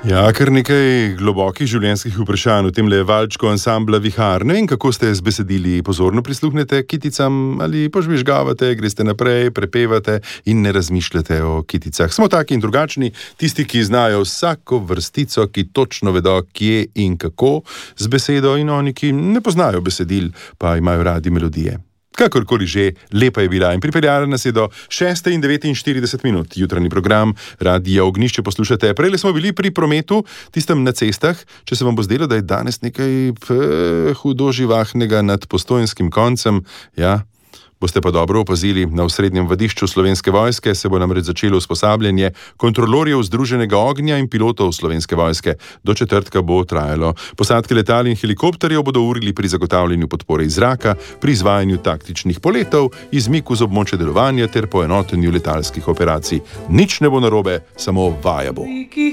Ja, kar nekaj globokih življenjskih vprašanj v tem valčku ansambla Vihar. Ne vem, kako ste z besedili, pozorno prisluhnete kiticam ali požvižgavate, greste naprej, prepevate in ne razmišljate o kiticah. Smo taki in drugačni, tisti, ki znajo vsako vrstico, ki točno vedo, kje in kako z besedo, in oni, ki ne poznajo besedil, pa imajo radi melodije. Kakorkoli že, lepa je bila in pripeljala nas je do 6:49 jutranji program Radia Ognjišče poslušate. Prejle smo bili pri prometu, tistem na cestah. Če se vam bo zdelo, da je danes nekaj hudo živahnega nad Postojnskim koncem, ja, boste pa dobro opazili, na osrednjem vadišču Slovenske vojske se bo namreč začelo usposabljanje kontrolorjev Združenega ognja in pilotov Slovenske vojske. Do četrtka bo trajalo. Posadke letal in helikopterjev bodo urili pri zagotavljanju podpore iz zraka, pri izvajanju taktičnih poletov, izmiku z območja delovanja ter poenotenju letalskih operacij. Nič ne bo narobe, samo vaja bo.